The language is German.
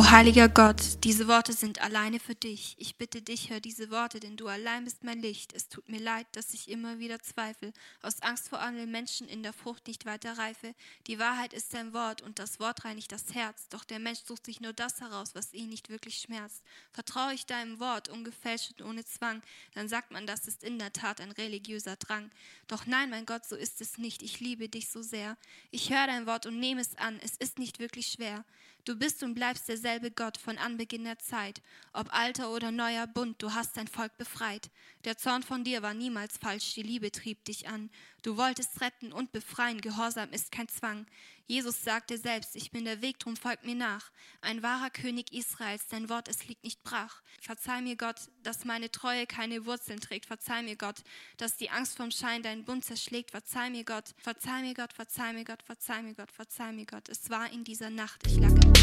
O heiliger Gott, diese Worte sind alleine für dich. Ich bitte dich, hör diese Worte, denn du allein bist mein Licht. Es tut mir leid, dass ich immer wieder zweifle, aus Angst vor anderen Menschen in der Frucht nicht weiter reife. Die Wahrheit ist dein Wort und das Wort reinigt das Herz. Doch der Mensch sucht sich nur das heraus, was ihn nicht wirklich schmerzt. Vertraue ich deinem Wort, ungefälscht und ohne Zwang, dann sagt man, das ist in der Tat ein religiöser Drang. Doch nein, mein Gott, so ist es nicht. Ich liebe dich so sehr. Ich höre dein Wort und nehme es an. Es ist nicht wirklich schwer. Du bist und bleibst derselbe Gott von Anbeginn der Zeit. Ob alter oder neuer Bund, du hast dein Volk befreit. Der Zorn von dir war niemals falsch, die Liebe trieb dich an. Du wolltest retten und befreien, Gehorsam ist kein Zwang. Jesus sagte selbst, ich bin der Weg, drum folgt mir nach. Ein wahrer König Israels, dein Wort, es liegt nicht brach. Verzeih mir Gott, dass meine Treue keine Wurzeln trägt. Verzeih mir Gott, dass die Angst vom Schein deinen Bund zerschlägt. Verzeih mir Gott, verzeih mir Gott, verzeih mir Gott, verzeih mir Gott, verzeih mir Gott. Es war in dieser Nacht, ich lag im